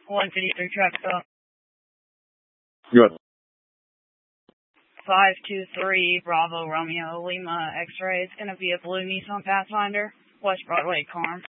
153 track stop. Good. 523 Bravo Romeo Lima X-ray. It's going to be a blue Nissan Pathfinder, West Broadway, Carm.